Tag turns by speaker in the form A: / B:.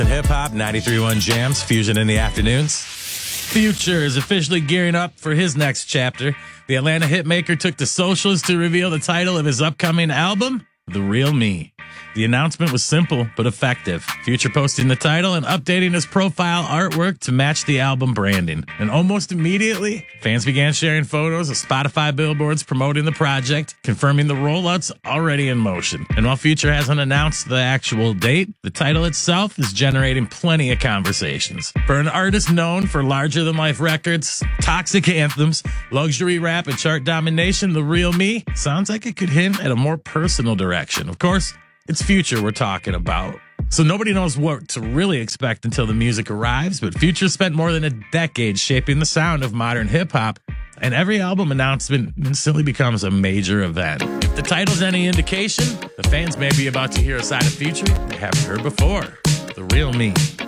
A: Hip Hop, 93.1 Jams, Fusion in the afternoons. Future is officially gearing up for his next chapter. The Atlanta hitmaker took to socials to reveal the title of his upcoming album, The Real Me. The announcement was simple but effective. Future posting the title and updating his profile artwork to match the album branding. And almost immediately, fans began sharing photos of Spotify billboards promoting the project, confirming the rollout's already in motion. And while Future hasn't announced the actual date, the title itself is generating plenty of conversations. For an artist known for larger-than-life records, toxic anthems, luxury rap, and chart domination, The Real Me sounds like it could hint at a more personal direction. Of course, it's Future we're talking about. So nobody knows what to really expect until the music arrives, but Future spent more than a decade shaping the sound of modern hip-hop, and every album announcement instantly becomes a major event. If the title's any indication, the fans may be about to hear a side of Future they haven't heard before. The Real Me.